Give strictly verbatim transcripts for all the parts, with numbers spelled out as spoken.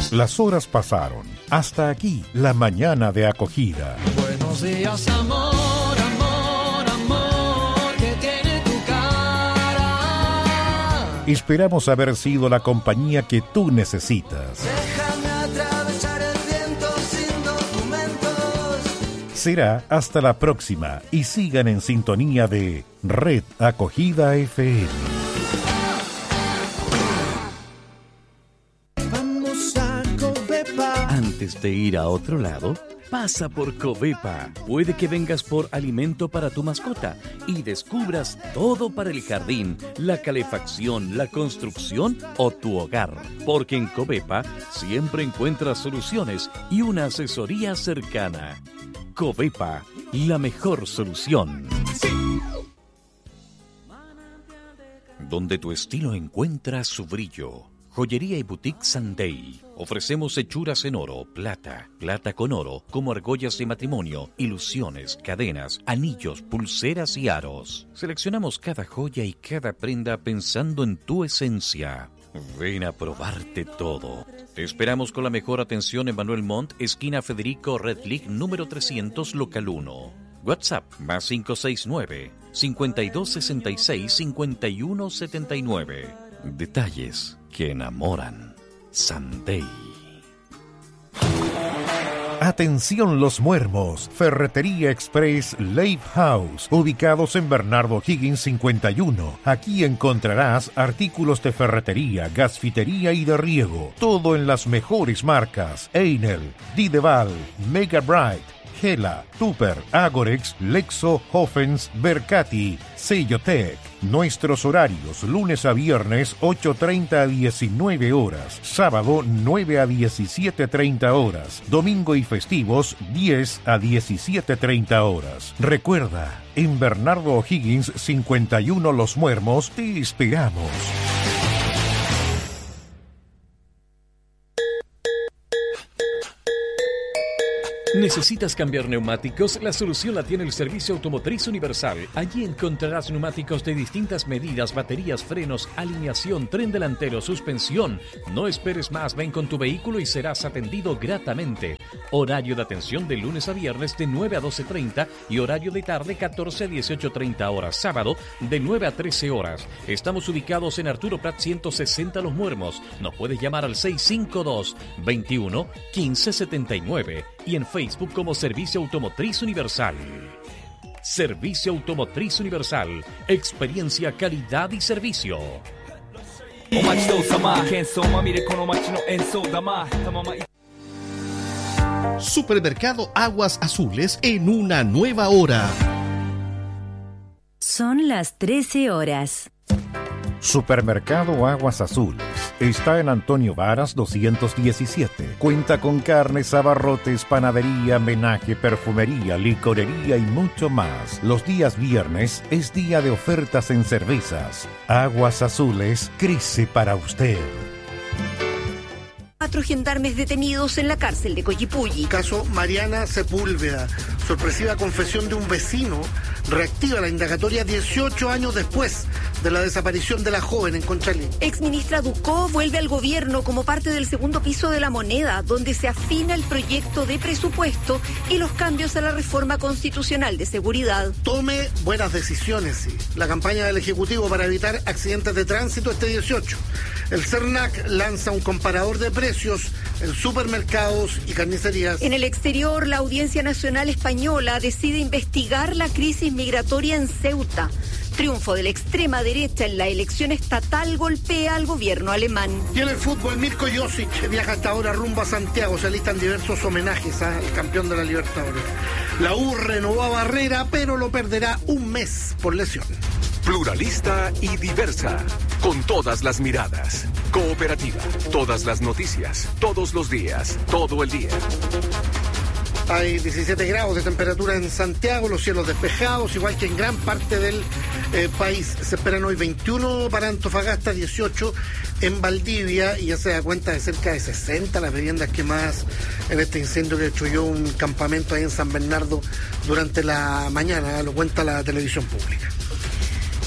Las horas pasaron. Hasta aquí la mañana de acogida. Buenos días, amor, amor, amor, que tiene tu cara. Esperamos haber sido la compañía que tú necesitas. Déjame atravesar el viento sin documentos. Será hasta la próxima y sigan en sintonía de Red Acogida F M. Antes de ir a otro lado, pasa por Covepa. Puede que vengas por alimento para tu mascota y descubras todo para el jardín, la calefacción, la construcción o tu hogar. Porque en Covepa siempre encuentras soluciones y una asesoría cercana. Covepa, la mejor solución. Sí. Donde tu estilo encuentra su brillo. Joyería y Boutique Sunday. Ofrecemos hechuras en oro, plata, plata con oro, como argollas de matrimonio, ilusiones, cadenas, anillos, pulseras y aros. Seleccionamos cada joya y cada prenda pensando en tu esencia. Ven a probarte todo. Te esperamos con la mejor atención en Manuel Montt, esquina Federico Redlich, número trescientos, local uno. WhatsApp más cinco seis nueve, cinco dos seis seis, cinco uno siete nueve. Detalles que enamoran. Sunday. Atención los muermos, Ferretería Express Lake House, ubicados en Bernardo Higgins cincuenta y uno. Aquí encontrarás artículos de ferretería, gasfitería y de riego, todo en las mejores marcas: Einel, Dideval, Mega Bright, Gela, Tupper, Agorex, Lexo, Hoffens, Bercati, Sellotec. Nuestros horarios: lunes a viernes ocho treinta a diecinueve horas, sábado nueve a diecisiete treinta horas, domingo y festivos diez a diecisiete treinta horas. Recuerda, en Bernardo O'Higgins cincuenta y uno Los Muermos te esperamos. ¿Necesitas cambiar neumáticos? La solución la tiene el Servicio Automotriz Universal. Allí encontrarás neumáticos de distintas medidas, baterías, frenos, alineación, tren delantero, suspensión. No esperes más, ven con tu vehículo y serás atendido gratamente. Horario de atención de lunes a viernes de nueve a doce treinta y horario de tarde catorce a dieciocho treinta horas. Sábado de nueve a trece horas. Estamos ubicados en Arturo Prat ciento sesenta Los Muermos. Nos puedes llamar al seis cinco dos, veintiuno, quince setenta y nueve y en Facebook como Servicio Automotriz Universal. Servicio Automotriz Universal. Experiencia, calidad y servicio. Supermercado Aguas Azules en una nueva hora. Son las trece horas. Supermercado Aguas Azules está en Antonio Varas doscientos diecisiete. Cuenta con carnes, abarrotes, panadería, menaje, perfumería, licorería y mucho más. Los días viernes es día de ofertas en cervezas. Aguas Azules crece para usted. Cuatro gendarmes detenidos en la cárcel de Coyipulli. Caso Mariana Sepúlveda. Sorpresiva confesión de un vecino reactiva la indagatoria dieciocho años después de la desaparición de la joven en Conchalí. Exministra Ducó vuelve al gobierno como parte del segundo piso de la moneda, donde se afina el proyecto de presupuesto y los cambios a la reforma constitucional de seguridad. Tome buenas decisiones, sí. La campaña del Ejecutivo para evitar accidentes de tránsito este dieciocho. El CERNAC lanza un comparador de precios en supermercados y carnicerías. En el exterior, la Audiencia Nacional Española decide investigar la crisis migratoria en Ceuta. Triunfo de la extrema derecha en la elección estatal golpea al gobierno alemán. Y en el fútbol, Mirko Josic viaja hasta ahora rumbo a Santiago. Se alistan diversos homenajes al campeón de la Libertadores. La U renovó a Barrera, pero lo perderá un mes por lesión. Pluralista y diversa, con todas las miradas. Cooperativa, todas las noticias, todos los días, todo el día. Hay diecisiete grados de temperatura en Santiago, los cielos despejados, igual que en gran parte del eh, país. Se esperan hoy veintiuno para Antofagasta, dieciocho en Valdivia, y ya se da cuenta de cerca de sesenta las viviendas quemadas en este incendio que destruyó un campamento ahí en San Bernardo durante la mañana, lo cuenta la televisión pública.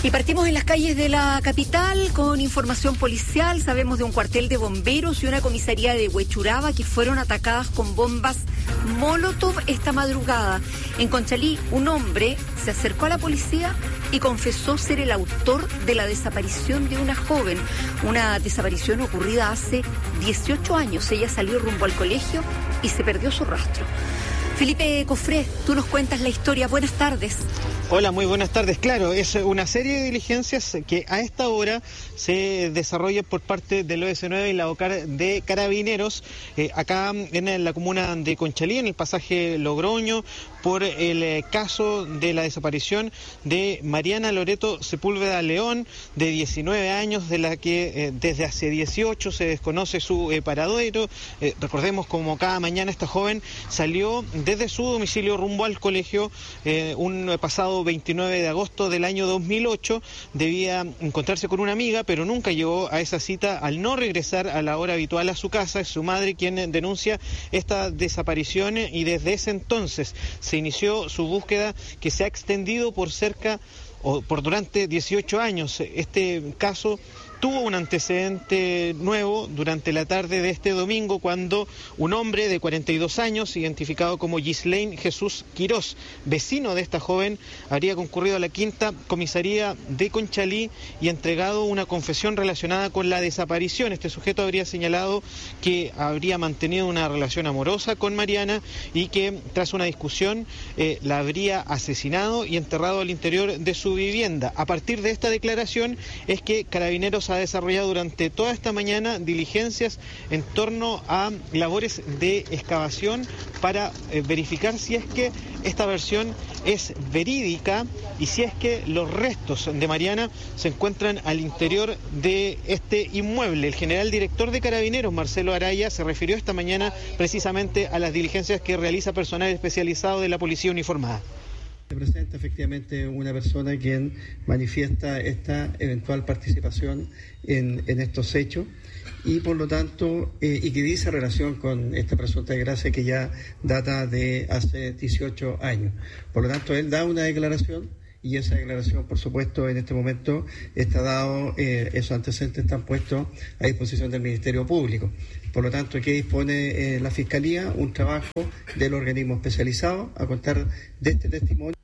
Y partimos en las calles de la capital con información policial. Sabemos de un cuartel de bomberos y una comisaría de Huechuraba que fueron atacadas con bombas Molotov esta madrugada. En Conchalí, un hombre se acercó a la policía y confesó ser el autor de la desaparición de una joven. Una desaparición ocurrida hace dieciocho años. Ella salió rumbo al colegio y se perdió su rastro. Felipe Cofré, tú nos cuentas la historia. Buenas tardes. Hola, muy buenas tardes. Claro, es una serie de diligencias que a esta hora se desarrolla por parte del O S nueve y la OCAR de Carabineros, eh, acá en la comuna de Conchalí, en el pasaje Logroño, por el eh, caso de la desaparición de Mariana Loreto Sepúlveda León, de diecinueve años, de la que eh, desde hace dieciocho se desconoce su eh, paradero. Eh, recordemos como cada mañana esta joven salió desde su domicilio rumbo al colegio eh, un pasado veintinueve de agosto del año dos mil ocho. Debía encontrarse con una amiga, pero nunca llegó a esa cita al no regresar a la hora habitual a su casa. Es su madre quien denuncia esta desaparición y desde ese entonces se inició su búsqueda, que se ha extendido por cerca o por durante dieciocho años. Este caso tuvo un antecedente nuevo durante la tarde de este domingo, cuando un hombre de cuarenta y dos años, identificado como Gislain Jesús Quirós, vecino de esta joven, habría concurrido a la quinta comisaría de Conchalí y entregado una confesión relacionada con la desaparición. Este sujeto habría señalado que habría mantenido una relación amorosa con Mariana y que tras una discusión eh, la habría asesinado y enterrado al interior de su vivienda. A partir de esta declaración es que Carabineros ha desarrollado durante toda esta mañana diligencias en torno a labores de excavación para eh, verificar si es que esta versión es verídica y si es que los restos de Mariana se encuentran al interior de este inmueble. El general director de Carabineros, Marcelo Araya, se refirió esta mañana precisamente a las diligencias que realiza personal especializado de la Policía Uniformada. Se presenta efectivamente una persona quien manifiesta esta eventual participación en, en estos hechos y por lo tanto, eh, y que dice relación con esta presunta desgracia que ya data de hace dieciocho años. Por lo tanto, él da una declaración y esa declaración, por supuesto, en este momento está dado, eh, esos antecedentes están puestos a disposición del Ministerio Público. Por lo tanto, ¿qué dispone eh, la Fiscalía? Un trabajo del organismo especializado a contar de este testimonio.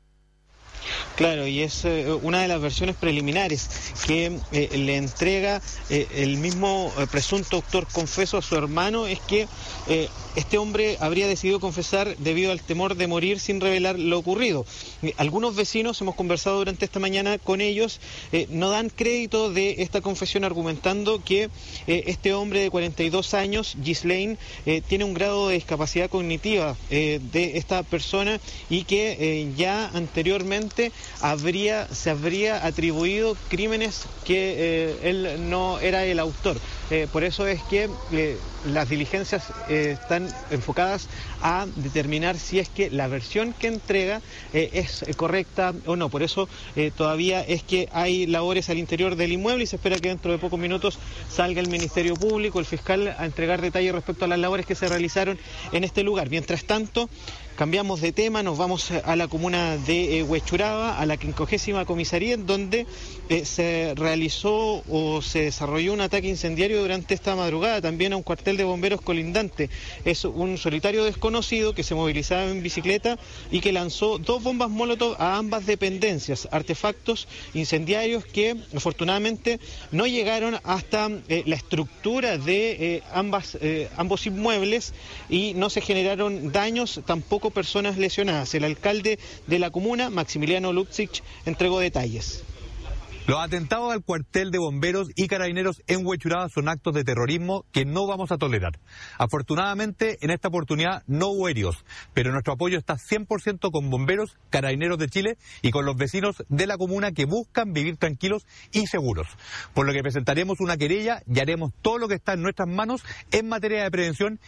Claro, y es eh, una de las versiones preliminares que eh, le entrega eh, el mismo eh, presunto autor confeso a su hermano, es que eh, este hombre habría decidido confesar debido al temor de morir sin revelar lo ocurrido. Eh, algunos vecinos, hemos conversado durante esta mañana con ellos, eh, no dan crédito de esta confesión, argumentando que eh, este hombre de cuarenta y dos años, Gislain, eh, tiene un grado de discapacidad cognitiva eh, de esta persona y que eh, ya anteriormente habría se habría atribuido crímenes que eh, él no era el autor. Eh, por eso es que eh, las diligencias eh, están enfocadas a determinar si es que la versión que entrega eh, es correcta o no. Por eso eh, todavía es que hay labores al interior del inmueble y se espera que dentro de pocos minutos salga el Ministerio Público, el fiscal, a entregar detalles respecto a las labores que se realizaron en este lugar. Mientras tanto, cambiamos de tema, nos vamos a la comuna de eh, Huechuraba, a la quincuagésima comisaría, en donde eh, se realizó o se desarrolló un ataque incendiario durante esta madrugada, también a un cuartel de bomberos colindante. Es un solitario desconocido que se movilizaba en bicicleta y que lanzó dos bombas Molotov a ambas dependencias, artefactos incendiarios que afortunadamente no llegaron hasta eh, la estructura de eh, ambas, eh, ambos inmuebles y no se generaron daños, tampoco personas lesionadas. El alcalde de la comuna, Maximiliano Lutzich, entregó detalles. Los atentados al cuartel de bomberos y carabineros en Huechuraba son actos de terrorismo que no vamos a tolerar. Afortunadamente, en esta oportunidad no hubo heridos, pero nuestro apoyo está cien por ciento con bomberos, carabineros de Chile y con los vecinos de la comuna que buscan vivir tranquilos y seguros. Por lo que presentaremos una querella y haremos todo lo que está en nuestras manos en materia de prevención.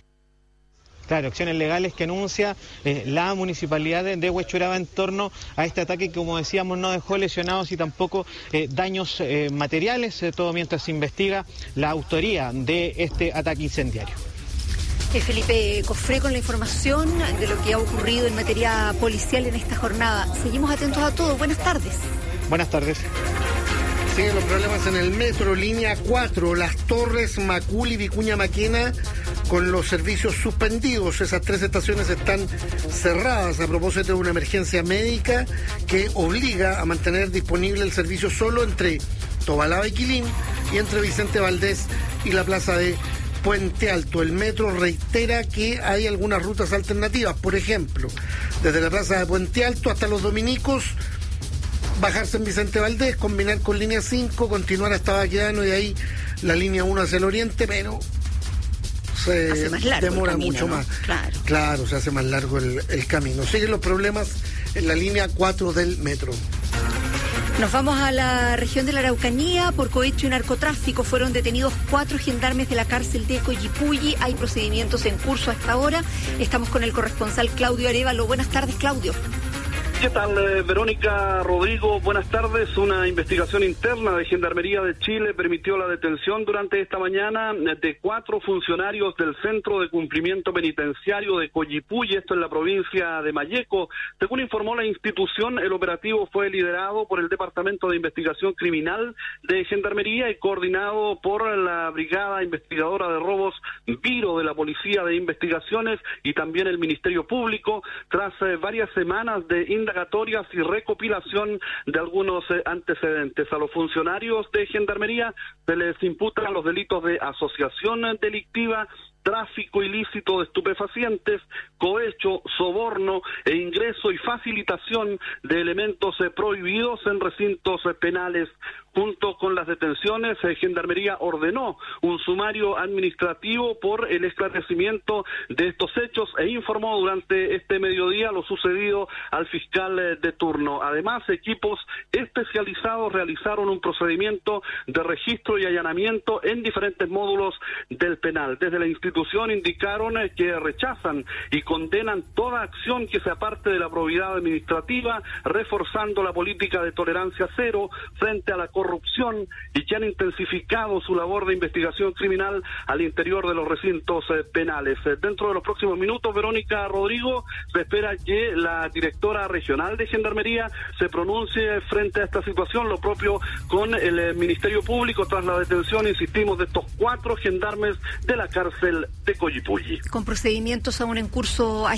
Claro, acciones legales que anuncia eh, la municipalidad de, de Huechuraba en torno a este ataque que, como decíamos, no dejó lesionados y tampoco eh, daños eh, materiales, eh, todo mientras se investiga la autoría de este ataque incendiario. Eh, Felipe Cofré con la información de lo que ha ocurrido en materia policial en esta jornada. Seguimos atentos a todo. Buenas tardes. Buenas tardes. Siguen los problemas en el metro, línea cuatro, Las Torres, Macul y Vicuña Maquena, con los servicios suspendidos. Esas tres estaciones están cerradas a propósito de una emergencia médica que obliga a mantener disponible el servicio solo entre Tobalaba y Quilín y entre Vicente Valdés y la plaza de Puente Alto. El metro reitera que hay algunas rutas alternativas, por ejemplo, desde la plaza de Puente Alto hasta Los Dominicos, bajarse en Vicente Valdés, combinar con línea cinco, continuar hasta Baquedano y de ahí la línea uno hacia el oriente, pero se hace más largo demora el camino, mucho ¿no? más. Claro. Claro, se hace más largo el, el camino. Siguen los problemas en la línea cuatro del metro. Nos vamos a la región de la Araucanía. Por cohecho y narcotráfico fueron detenidos cuatro gendarmes de la cárcel de Coyipulli. Hay procedimientos en curso hasta ahora. Estamos con el corresponsal Claudio Arévalo. Buenas tardes, Claudio. ¿Qué tal, eh, Verónica, Rodrigo? Buenas tardes. Una investigación interna de Gendarmería de Chile permitió la detención durante esta mañana de cuatro funcionarios del Centro de Cumplimiento Penitenciario de Coyipulli, esto en la provincia de Malleco. Según informó la institución, el operativo fue liderado por el Departamento de Investigación Criminal de Gendarmería y coordinado por la Brigada Investigadora de Robos Viro de la Policía de Investigaciones y también el Ministerio Público, tras eh, varias semanas de indagatorias y recopilación de algunos eh, antecedentes. A los funcionarios de Gendarmería se les imputan los delitos de asociación delictiva, tráfico ilícito de estupefacientes, cohecho, soborno e ingreso y facilitación de elementos eh, prohibidos en recintos eh, penales. Junto con las detenciones, eh, Gendarmería ordenó un sumario administrativo por el esclarecimiento de estos hechos e informó durante este mediodía lo sucedido al fiscal eh, de turno. Además, equipos especializados realizaron un procedimiento de registro y allanamiento en diferentes módulos del penal. Desde la institución indicaron eh, que rechazan y condenan toda acción que se aparte de la probidad administrativa, reforzando la política de tolerancia cero frente a la corrupción y que han intensificado su labor de investigación criminal al interior de los recintos eh, penales. Eh, dentro de los próximos minutos, Verónica, Rodrigo, se espera que la directora regional de Gendarmería se pronuncie frente a esta situación, lo propio con el eh, Ministerio Público tras la detención, insistimos, de estos cuatro gendarmes de la cárcel de Coyipulli. Con procedimientos aún en curso a